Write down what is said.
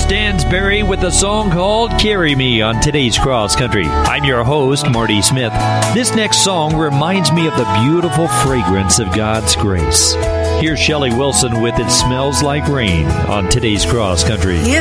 Stansberry with a song called Carry Me on today's Cross Country. I'm your host, Marty Smith. This next song reminds me of the beautiful fragrance of God's grace. Here's Shelley Wilson with It Smells Like Rain on today's Cross Country. If